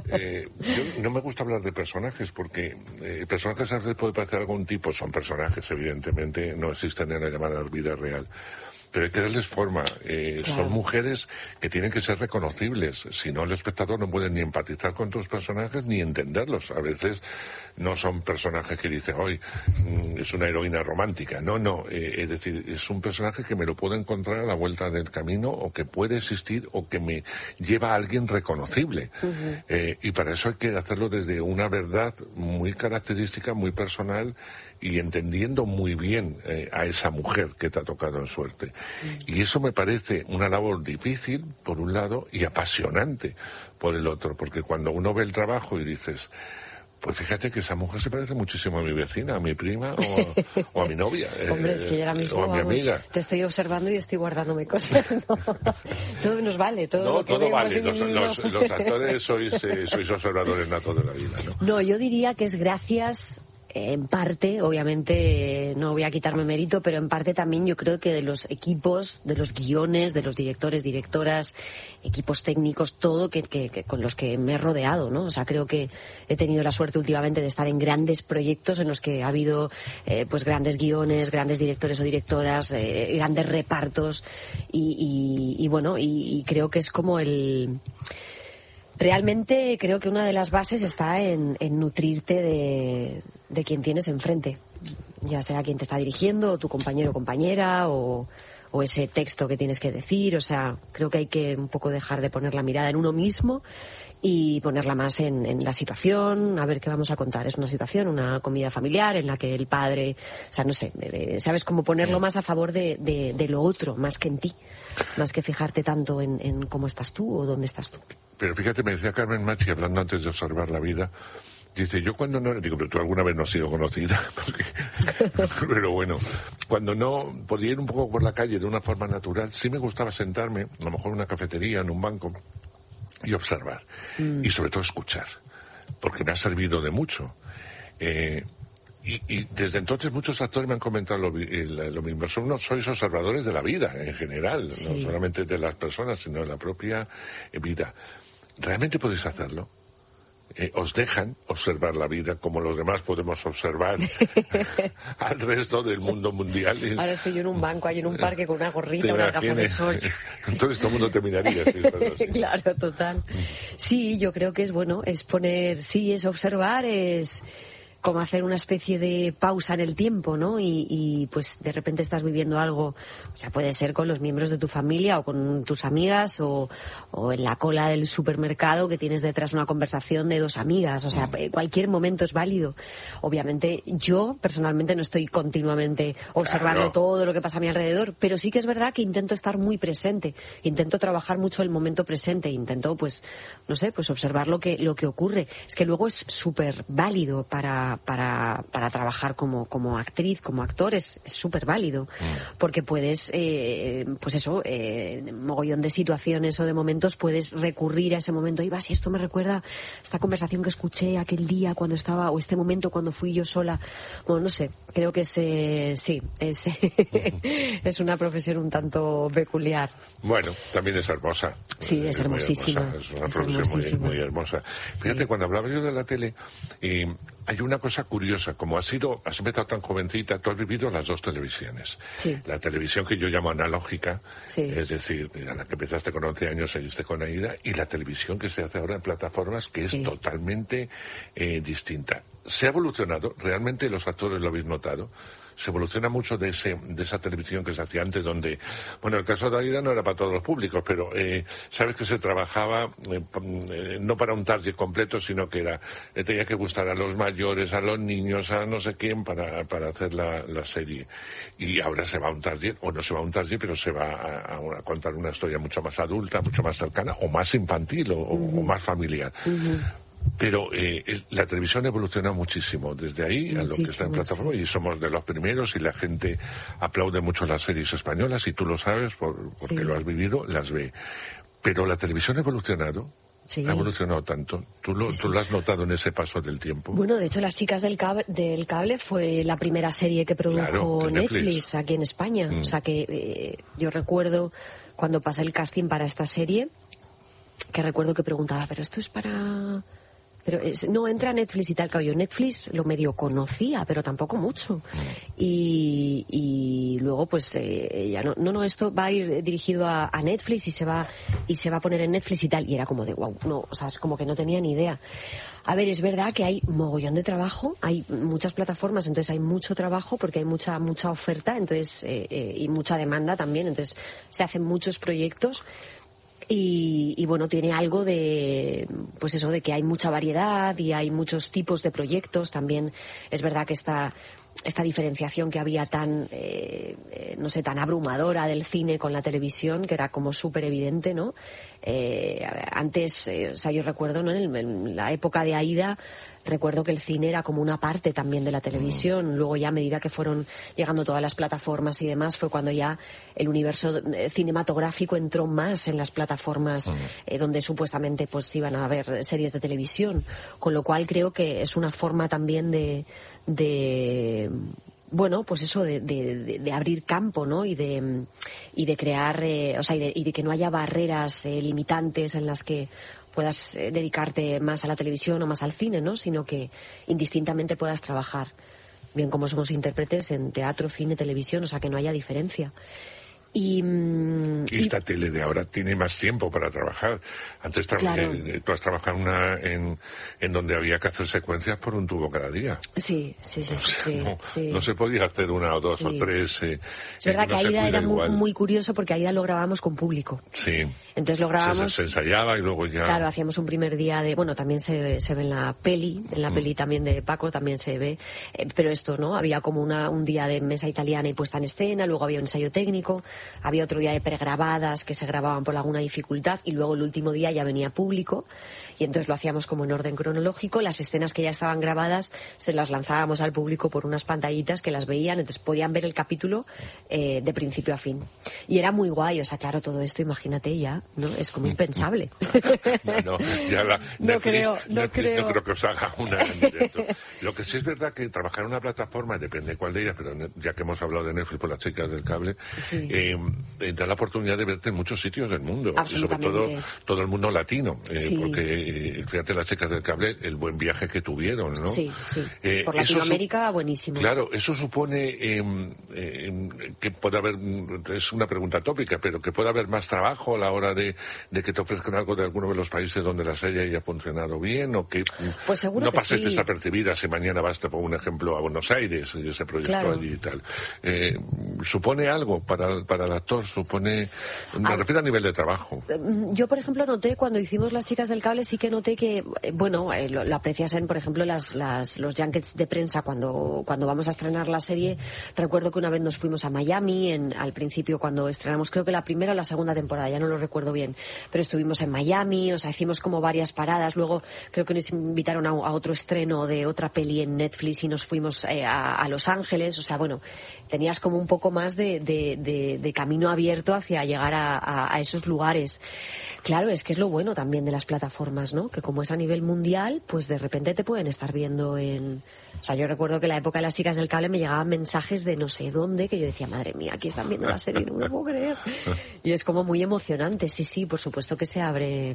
yo no me gusta hablar de personajes porque personajes a veces puede parecer algún tipo, son personajes, evidentemente, no existen en la llamada vida real. Pero hay que darles forma. Claro. Son mujeres que tienen que ser reconocibles. Si no, el espectador no puede ni empatizar con tus personajes ni entenderlos. A veces no son personajes que dicen, hoy es una heroína romántica. No. Es decir, es un personaje que me lo puedo encontrar a la vuelta del camino o que puede existir o que me lleva a alguien reconocible. Uh-huh. Y para eso hay que hacerlo desde una verdad muy característica, muy personal y entendiendo muy bien a esa mujer que te ha tocado en suerte. Y eso me parece una labor difícil, por un lado, y apasionante, por el otro, porque cuando uno ve el trabajo y dices, pues fíjate que esa mujer se parece muchísimo a mi vecina, a mi prima o a mi novia. Hombre, es que yo ahora mismo, o a mi amiga. Te estoy observando y estoy guardándome cosas. No, todo nos vale, todo vale. Los actores sois observadores natos de la vida, ¿no? No, yo diría que es gracias... En parte, obviamente, no voy a quitarme mérito, pero en parte también yo creo que de los equipos, de los guiones, de los directores, directoras, equipos técnicos, todo que con los que me he rodeado, ¿no? O sea, creo que he tenido la suerte últimamente de estar en grandes proyectos en los que ha habido, pues grandes guiones, grandes directores o directoras, grandes repartos y bueno, y creo que es como Realmente creo que una de las bases está en nutrirte de quien tienes enfrente, ya sea quien te está dirigiendo, o tu compañero o compañera, o ese texto que tienes que decir. O sea, creo que hay que un poco dejar de poner la mirada en uno mismo y ponerla más en la situación, a ver qué vamos a contar. Es una situación, una comida familiar en la que el padre, o sea, no sé, sabes cómo ponerlo más a favor de lo otro, más que en ti, más que fijarte tanto en cómo estás tú o dónde estás tú. Pero fíjate, me decía Carmen Machi, hablando antes de observar la vida, dice, yo cuando no... Digo, pero tú alguna vez no has sido conocida. Pero bueno, cuando no podía ir un poco por la calle de una forma natural, sí me gustaba sentarme, a lo mejor en una cafetería, en un banco, y observar. Y sobre todo escuchar, porque me ha servido de mucho. Y desde entonces muchos actores me han comentado lo mismo. Sois observadores de la vida en general, sí. No solamente de las personas, sino de la propia vida. ¿Realmente podéis hacerlo? Os dejan observar la vida como los demás podemos observar al resto del mundo mundial. Ahora estoy yo en un banco, ahí en un parque con una gorrita, una gafa de sol. Entonces todo el mundo te miraría. Claro, total. Sí, yo creo que es bueno, es poner, sí, es observar, es como hacer una especie de pausa en el tiempo, ¿no? Y pues de repente estás viviendo algo, ya puede ser con los miembros de tu familia o con tus amigas o en la cola del supermercado que tienes detrás una conversación de dos amigas, o sea, cualquier momento es válido. Obviamente yo personalmente no estoy continuamente observando todo lo que pasa a mi alrededor, pero sí que es verdad que intento estar muy presente, intento trabajar mucho el momento presente, intento pues, no sé, pues observar lo que ocurre. Es que luego es súper válido para trabajar como actriz, como actor, es súper válido, porque puedes, pues eso, mogollón de situaciones o de momentos, puedes recurrir a ese momento, y si esto me recuerda esta conversación que escuché aquel día cuando estaba, o este momento cuando fui yo sola. Bueno, no sé, creo que sí, es una profesión un tanto peculiar. Bueno, también es hermosa. Sí, es hermosísima. Es una profesión muy hermosa. Fíjate, cuando hablaba yo de la tele, hay una cosa curiosa, como has empezado tan jovencita, tú has vivido las dos televisiones. Sí. La televisión que yo llamo analógica, sí, es decir, a la que empezaste con 11 años, seguiste con Aida, y la televisión que se hace ahora en plataformas, que es totalmente distinta. Se ha evolucionado, realmente los actores lo habéis notado. Se evoluciona mucho de esa televisión que se hacía antes, donde, bueno, el caso de Aida no era para todos los públicos, pero sabes que se trabajaba no para un target completo, sino que tenía que gustar a los mayores, a los niños, a no sé quién, para hacer la serie. Y ahora se va a un target, o no se va a un target, pero se va a contar una historia mucho más adulta, mucho más cercana, o más infantil, o más familiar. Pero la televisión evoluciona muchísimo desde ahí a lo que está en plataforma, y somos de los primeros, y la gente aplaude mucho las series españolas, y tú lo sabes porque lo has vivido, las ve. Pero la televisión ha evolucionado. Sí. Ha evolucionado tanto. ¿Tú lo has notado en ese paso del tiempo? Bueno, de hecho, Las chicas del cable fue la primera serie que produjo Netflix aquí en España. O sea que yo recuerdo cuando pasé el casting para esta serie, que recuerdo que preguntaba, ¿pero esto es para...? Pero no, entra a Netflix y tal. Claro, yo Netflix lo medio conocía, pero tampoco mucho. Y luego pues ya no, esto va a ir dirigido a Netflix y se va a poner en Netflix y tal. Y era como de wow, no, o sea, es como que no tenía ni idea. A ver, es verdad que hay mogollón de trabajo, hay muchas plataformas, entonces hay mucho trabajo porque hay mucha oferta, entonces y mucha demanda también, entonces se hacen muchos proyectos. Y bueno, tiene algo de, pues eso, de que hay mucha variedad y hay muchos tipos de proyectos. También es verdad que esta diferenciación que había tan abrumadora del cine con la televisión, que era como súper evidente, ¿no? Antes, o sea, yo recuerdo, ¿no? En la época de Aida, recuerdo que el cine era como una parte también de la televisión. Luego ya a medida que fueron llegando todas las plataformas y demás, fue cuando ya el universo cinematográfico entró más en las plataformas donde supuestamente pues iban a haber series de televisión. Con lo cual creo que es una forma también de bueno, pues eso de abrir campo, ¿no? Y de crear, y de que no haya barreras limitantes en las que puedas dedicarte más a la televisión o más al cine, ¿no? Sino que indistintamente puedas trabajar, bien como somos intérpretes en teatro, cine, televisión, o sea, que no haya diferencia. Y esta tele de ahora tiene más tiempo para trabajar. Antes tú has trabajado en donde había que hacer secuencias por un tubo cada día. Sí. No se podía hacer una o dos o tres. Es verdad que Aida era muy curioso porque Aida lo grabábamos con público. Sí. Entonces lo grabábamos. Se ensayaba y luego ya. Claro, hacíamos un primer día de. Bueno, también se ve en la peli, peli también de Paco también se ve. Pero esto, ¿no? Había como un día de mesa italiana y puesta en escena, luego había un ensayo técnico. Había otro día de pregrabadas que se grababan por alguna dificultad y luego el último día ya venía público y entonces lo hacíamos como en orden cronológico. Las escenas que ya estaban grabadas se las lanzábamos al público por unas pantallitas que las veían, entonces podían ver el capítulo de principio a fin. Y era muy guay, o sea, claro, todo esto, imagínate ya, ¿no? Es como impensable. No creo que os haga una en directo. Lo que sí es verdad que trabajar en una plataforma, depende cuál de ellas, pero ya que hemos hablado de Netflix por Las chicas del cable, da la oportunidad de verte en muchos sitios del mundo, y sobre todo el mundo latino, sí. Porque fíjate, las chicas del cable, el buen viaje que tuvieron, ¿no? Sí. Por Latinoamérica, buenísimo. Claro, eso supone que puede haber, es una pregunta tópica, pero que puede haber más trabajo a la hora de que te ofrezcan algo de alguno de los países donde la serie haya funcionado bien, o que pues seguro no que pases sí. desapercibida si mañana vas, te pongo un ejemplo, a Buenos Aires y ese proyecto allí y tal. ¿Supone algo para el actor? Me refiero a nivel de trabajo. Yo, por ejemplo, noté cuando hicimos Las chicas del cable, sí que noté que, lo aprecias en, por ejemplo, los junkets de prensa cuando vamos a estrenar la serie. Recuerdo que una vez nos fuimos a Miami, al principio cuando estrenamos, creo que la primera o la segunda temporada, ya no lo recuerdo bien, pero estuvimos en Miami, o sea, hicimos como varias paradas. Luego creo que nos invitaron a otro estreno de otra peli en Netflix y nos fuimos a Los Ángeles. O sea, bueno, tenías como un poco más de camino abierto hacia llegar a esos lugares. Claro, es que es lo bueno también de las plataformas, ¿no? Que como es a nivel mundial, pues de repente te pueden estar viendo O sea, yo recuerdo que en la época de Las chicas del cable me llegaban mensajes de no sé dónde, que yo decía, madre mía, aquí están viendo la serie, no me lo puedo creer. Y es como muy emocionante. Sí, por supuesto que se abre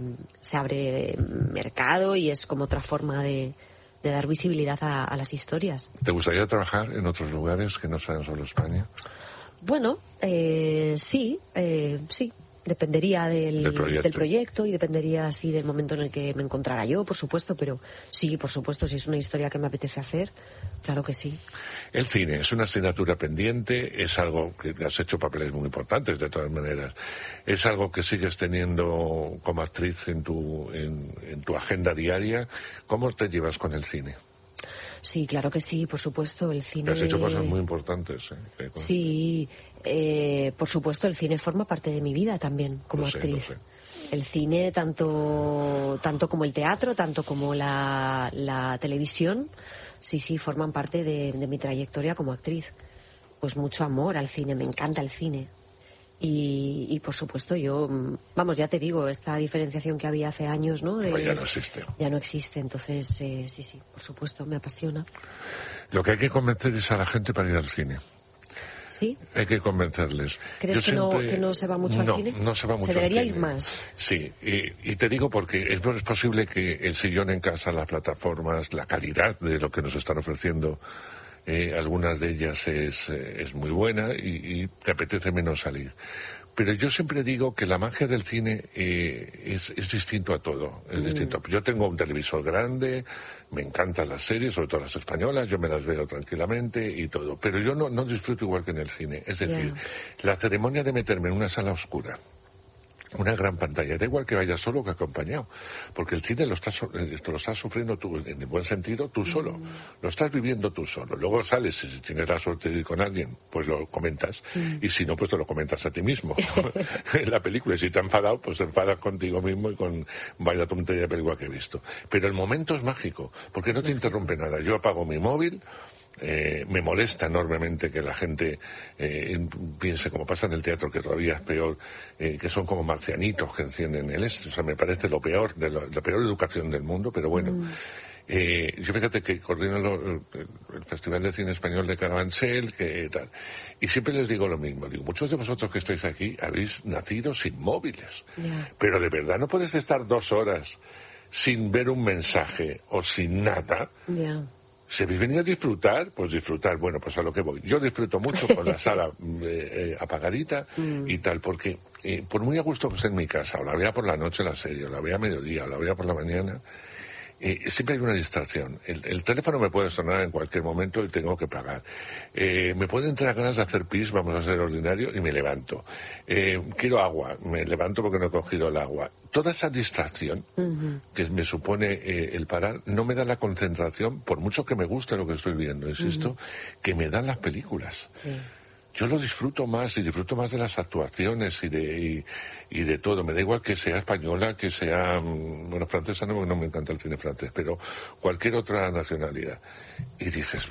mercado y es como otra forma de dar visibilidad a las historias. ¿Te gustaría trabajar en otros lugares que no sean solo España? Bueno, sí. Dependería del proyecto y dependería así del momento en el que me encontrara yo, por supuesto, pero sí, por supuesto, si es una historia que me apetece hacer, claro que sí. El cine es una asignatura pendiente, es algo que has hecho papeles muy importantes de todas maneras, es algo que sigues teniendo como actriz en tu agenda diaria. ¿Cómo te llevas con el cine? Sí, claro que sí, por supuesto, el cine... Has hecho cosas muy importantes. Sí, por supuesto, el cine forma parte de mi vida también, como actriz. Lo sé. El cine, tanto como el teatro, tanto como la televisión, sí, forman parte de mi trayectoria como actriz. Pues mucho amor al cine, me encanta el cine. Y por supuesto yo, ya te digo, esta diferenciación que había hace años, ¿no? Ya no existe. Ya no existe, entonces sí, por supuesto, me apasiona. Lo que hay que convencer es a la gente para ir al cine. ¿Sí? Hay que convencerles. ¿Crees que no se va mucho al cine? No se va mucho al cine. Se debería ir más. Sí, y te digo porque es posible que el sillón en casa, las plataformas, la calidad de lo que nos están ofreciendo, algunas de ellas es muy buena y te apetece menos salir. Pero yo siempre digo que la magia del cine es distinto a todo. Es distinto. Yo tengo un televisor grande, me encantan las series, sobre todo las españolas, yo me las veo tranquilamente y todo. Pero yo no disfruto igual que en el cine. Es decir, la ceremonia de meterme en una sala oscura, una gran pantalla, da igual que vayas solo o que acompañado, porque el cine lo estás sufriendo tú, en el buen sentido, tú solo, lo estás viviendo tú solo. Luego sales, si tienes la suerte de ir con alguien, pues lo comentas, y si no, pues te lo comentas a ti mismo en la película, y si te has enfadado, pues te enfadas contigo mismo y con vaya tontería de película que he visto. Pero el momento es mágico, porque no te interrumpe nada. Yo apago mi móvil, me molesta enormemente que la gente piense, como pasa en el teatro, que todavía es peor, que son como marcianitos que encienden el O sea, me parece la peor educación del mundo, pero bueno. Yo fíjate que coordino el Festival de Cine Español de Carabanchel, que tal, y siempre les digo lo mismo, muchos de vosotros que estáis aquí habéis nacido sin móviles, pero de verdad no puedes estar 2 horas sin ver un mensaje o sin nada. Si habéis venido a disfrutar, pues disfrutar. Bueno, pues a lo que voy. Yo disfruto mucho con la sala apagadita y tal, porque por muy a gusto que esté en mi casa, o la vea por la noche la serie, o la vea a mediodía, o la vea por la mañana, siempre hay una distracción. El teléfono me puede sonar en cualquier momento y tengo que pagar. Me pueden entrar ganas de hacer pis, vamos a ser ordinario, y me levanto. Quiero agua, me levanto porque no he cogido el agua. Toda esa distracción que me supone el parar no me da la concentración, por mucho que me guste lo que estoy viendo, insisto, que me dan las películas. Sí. Yo lo disfruto más y disfruto más de las actuaciones y de todo. Me da igual que sea española, que sea, francesa, no me encanta el cine francés, pero cualquier otra nacionalidad. Y dices,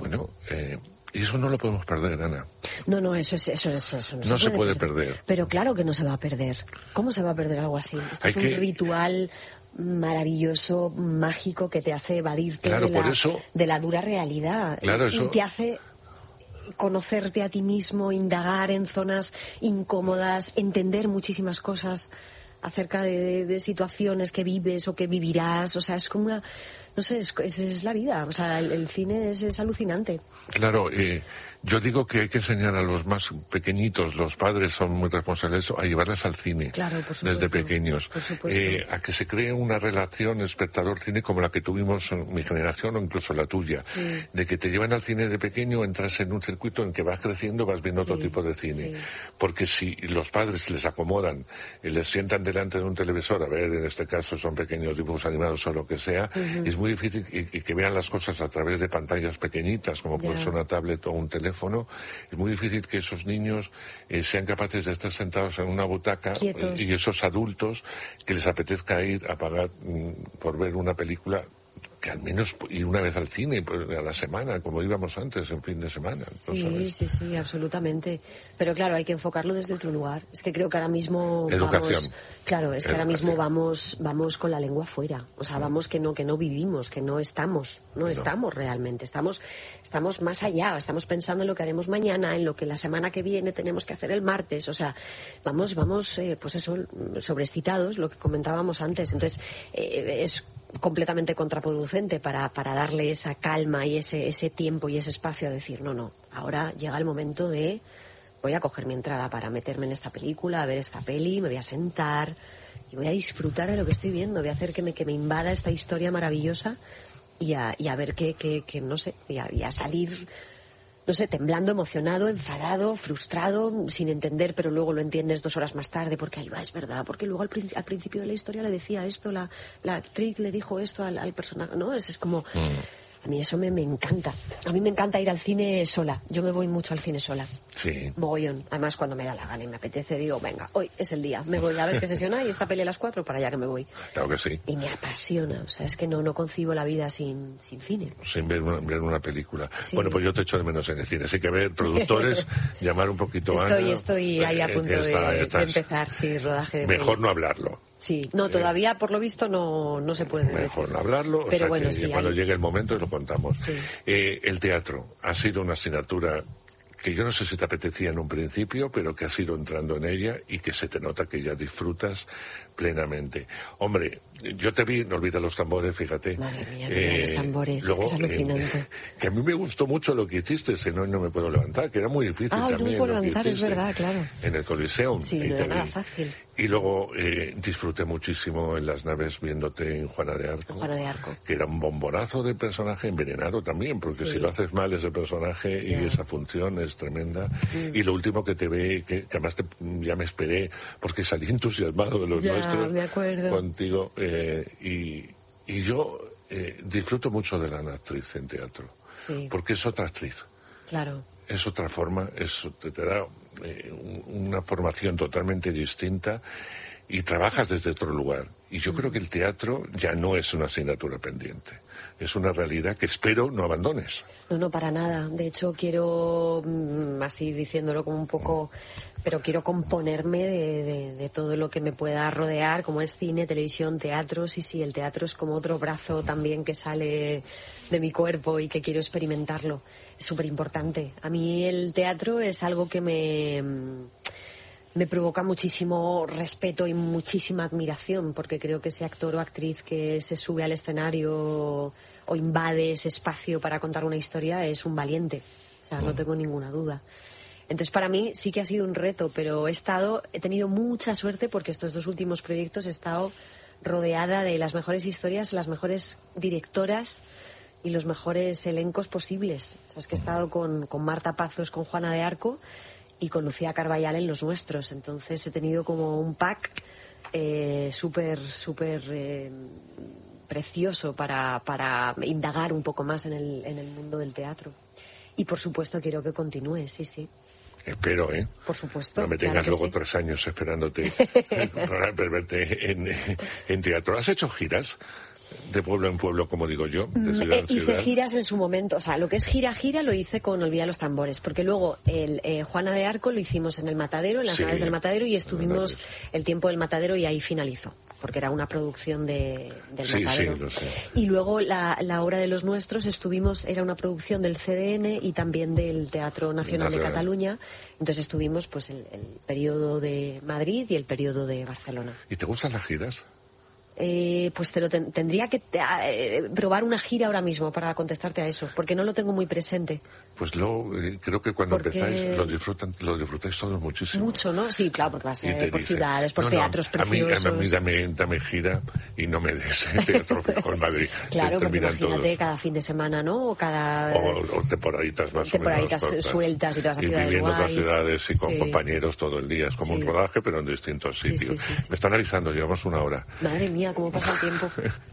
y eso no lo podemos perder, Ana. No, eso no se puede perder. Pero claro que no se va a perder. ¿Cómo se va a perder algo así? Esto es un ritual maravilloso, mágico, que te hace evadirte de la dura realidad. Claro, y te hace conocerte a ti mismo, indagar en zonas incómodas, entender muchísimas cosas acerca de situaciones que vives o que vivirás. O sea, es como una... No sé, es la vida. O sea, el cine es alucinante. Claro, yo digo que hay que enseñar a los más pequeñitos, los padres son muy responsables, a llevarles al cine. Claro, por supuesto, desde pequeños. Por supuesto. A que se cree una relación espectador-cine como la que tuvimos en mi generación o incluso la tuya. Sí. De que te llevan al cine de pequeño, entras en un circuito en que vas creciendo, vas viendo otro tipo de cine. Sí. Porque si los padres les acomodan y les sientan delante de un televisor, a ver, en este caso son pequeños dibujos animados o lo que sea, es muy difícil y que vean las cosas a través de pantallas pequeñitas, como puede ser una tablet o un teléfono. Es muy difícil que esos niños sean capaces de estar sentados en una butaca y esos adultos que les apetezca ir a pagar por ver una película, que al menos ir una vez al cine a la semana, como íbamos antes, en fin de semana. Sí, absolutamente. Pero claro, hay que enfocarlo desde otro lugar. Es que creo que ahora mismo Educación. Que ahora mismo vamos con la lengua fuera. O sea, vamos que no vivimos, que no estamos realmente. Estamos más allá, estamos pensando en lo que haremos mañana, en lo que la semana que viene tenemos que hacer el martes. O sea, vamos, pues eso, sobreexcitados, lo que comentábamos antes. Entonces, es completamente contraproducente para darle esa calma y ese tiempo y ese espacio a decir, no, ahora llega el momento de voy a coger mi entrada para meterme en esta película, a ver esta peli, me voy a sentar y voy a disfrutar de lo que estoy viendo, voy a hacer que me invada esta historia maravillosa y a ver que no sé, y a salir, no sé, temblando, emocionado, enfadado, frustrado, sin entender, pero luego lo entiendes 2 horas más tarde, porque ahí va, es verdad, porque luego al principio de la historia le decía esto, la actriz le dijo esto al personaje, ¿no? Es como... A mí eso me encanta. A mí me encanta ir al cine sola. Yo me voy mucho al cine sola. Sí. Mogollón. Además, cuando me da la gana y me apetece, digo, venga, hoy es el día. Me voy a ver qué sesión hay y esta peli a las 4 para allá que me voy. Claro que sí. Y me apasiona. O sea, es que no concibo la vida sin cine. Sin ver una película. Sí. Bueno, pues yo te echo de menos en el cine. Así que ver productores, llamar un poquito a Ana. Estoy ahí a punto de empezar, rodaje de mejor no hablarlo. Sí, no, todavía por lo visto no se puede. Mejor no hablarlo, pero o sea, bueno, que cuando llegue el momento lo contamos. Sí. El teatro ha sido una asignatura que yo no sé si te apetecía en un principio, pero que has ido entrando en ella y que se te nota que ya disfrutas plenamente. Hombre, yo te vi, no olvides los tambores, fíjate. Madre mía, los tambores, luego, es alucinante. Que a mí me gustó mucho lo que hiciste, si no me puedo levantar, que era muy difícil también. No me puedo levantar, es verdad, claro. En el Coliseum. Sí, no era nada fácil. Y luego disfruté muchísimo en las naves viéndote en Juana de Arco. Juana de Arco. Que era un bombonazo de personaje envenenado también, porque si lo haces mal ese personaje y esa función es tremenda. Y lo último que te ve, que además ya me esperé, porque salí entusiasmado de los nuestros me acuerdo. contigo. Y yo disfruto mucho de la actriz en teatro. Sí. Porque es otra actriz. Claro. Es otra forma, te da una formación totalmente distinta y trabajas desde otro lugar. Y yo creo que el teatro ya no es una asignatura pendiente. Es una realidad que espero no abandones. No, para nada. De hecho, quiero, así diciéndolo como un poco, pero quiero componerme de todo lo que me pueda rodear, como es cine, televisión, teatro. Sí, el teatro es como otro brazo también que sale de mi cuerpo y que quiero experimentarlo. Es súper importante. A mí el teatro es algo que me provoca muchísimo respeto y muchísima admiración, porque creo que ese actor o actriz que se sube al escenario o invade ese espacio para contar una historia es un valiente. O sea, no tengo ninguna duda. Entonces, para mí sí que ha sido un reto, pero he tenido mucha suerte porque estos 2 últimos proyectos he estado rodeada de las mejores historias, las mejores directoras y los mejores elencos posibles. O sea, es que he estado con Marta Pazos, con Juana de Arco y con Lucía Carballal en Los Nuestros. Entonces he tenido como un pack súper precioso para indagar un poco más en el mundo del teatro. Y por supuesto quiero que continúe, sí. Espero, Por supuesto. No me tengas luego 3 años esperándote para verte en teatro. ¿Has hecho giras? De pueblo en pueblo, como digo yo, de ciudad en ciudad. Hice giras en su momento, o sea, lo que es gira lo hice con Olvida los tambores, porque luego Juana de Arco lo hicimos en el Matadero, en las naves del Matadero, y estuvimos el tiempo del Matadero y ahí finalizó. porque era una producción del sí, Matadero. Sí, lo sé. Y luego la Hora de los Nuestros era una producción del CDN y también del Teatro Nacional de Cataluña. Entonces estuvimos pues el periodo de Madrid y el periodo de Barcelona. ¿Y te gustan las giras? Pues tendría que probar una gira ahora mismo para contestarte a eso, porque no lo tengo muy presente. Pues creo que cuando empezáis lo disfrutáis todos muchísimo. Mucho, ¿no? Sí, claro, porque vas por ciudades, por teatros preciosos. A mí dame gira y no me des teatro fijo en Madrid. Claro, porque imagínate cada fin de semana, ¿no? O temporaditas más o menos. Sueltas y te vas a ciudades viviendo guays. otras ciudades y con compañeros todo el día. Es como un rodaje, pero en distintos sitios. Sí. Me están avisando, llevamos 1 hora. Madre mía, cómo pasa el tiempo.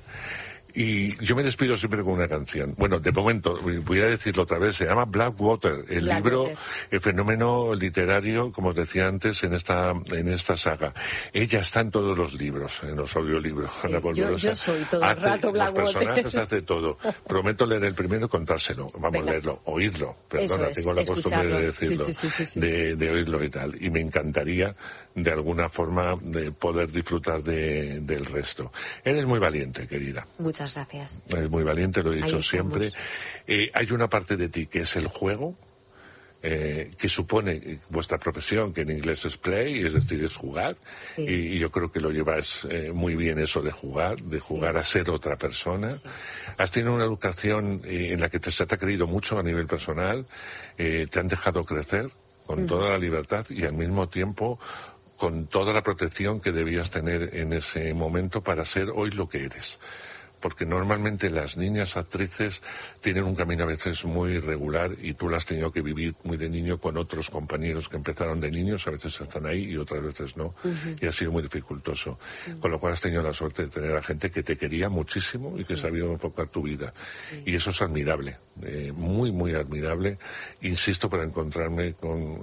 Y yo me despido siempre con una canción. Bueno, de momento, voy a decirlo otra vez, se llama Blackwater, el libro, el fenómeno literario, como os decía antes, en esta saga. Ella está en todos los libros, en los audiolibros. Sí, yo soy todo el rato Blackwater. Los personajes hace todo. Prometo leer el primero y contárselo. Leerlo, oírlo. Perdona, tengo la costumbre de decirlo. Sí. De oírlo y tal. Y me encantaría, de alguna forma, de poder disfrutar del resto. Eres muy valiente, querida. Muchas gracias. Es muy valiente, lo he dicho siempre. Hay una parte de ti que es el juego, que supone vuestra profesión, que en inglés es play, es decir, es jugar. Sí. Y yo creo que lo llevas muy bien eso de jugar a ser otra persona. Sí. Has tenido una educación en la que se te ha creído mucho a nivel personal, te han dejado crecer con toda la libertad y al mismo tiempo con toda la protección que debías tener en ese momento para ser hoy lo que eres. Porque normalmente las niñas actrices tienen un camino a veces muy irregular y tú lo has tenido que vivir muy de niño con otros compañeros que empezaron de niños, a veces están ahí y otras veces no, y ha sido muy dificultoso. Con lo cual has tenido la suerte de tener a gente que te quería muchísimo y que sabía enfocar tu vida. Y eso es admirable, muy, muy admirable. Insisto, para encontrarme con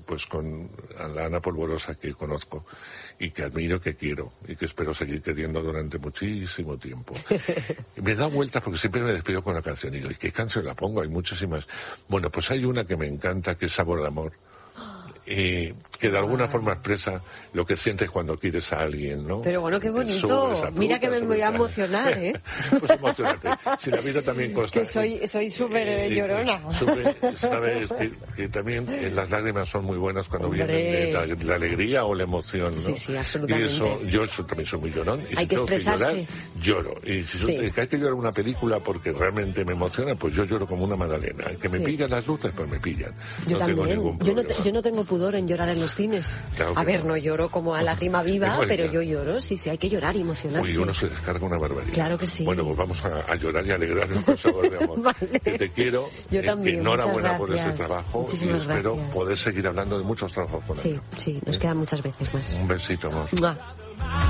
la Ana Polvorosa que conozco y que admiro, que quiero y que espero seguir queriendo durante muchísimo tiempo. Me da vueltas porque siempre me despido con una canción y digo, ¿y qué canción la pongo? Hay muchísimas. Bueno, pues hay una que me encanta, que es Sabor de Amor, que de alguna forma expresa lo que sientes cuando quieres a alguien, ¿no? Pero bueno, qué bonito. Mira que me voy a emocionar, ¿eh? Pues emocionate. Si la vida también consta. Que soy súper llorona. Sabes que también las lágrimas son muy buenas cuando vienen de la alegría o la emoción, ¿no? Sí, absolutamente. Y eso, yo también soy muy llorón. Y hay que expresarse. Lloro. Y si hay que llorar una película porque realmente me emociona, pues yo lloro como una magdalena. Que me pillan las luces, pues me pillan. Yo no también. Tengo ningún problema. Yo no tengo pudor en llorar en los cines. Claro a ver, no lloro como a lágrima viva, pero yo lloro. Sí, hay que llorar y emocionarse. Uy, uno se descarga una barbaridad. Claro que sí. Bueno, pues vamos a llorar y alegrarnos con Sabor de Amor. Vale. Que te quiero. Yo también. Enhorabuena por ese trabajo. Muchísimas y espero gracias. poder seguir hablando de muchos trabajos con él. Sí, nos quedan muchas veces más. Un besito, amor. ¡Mua!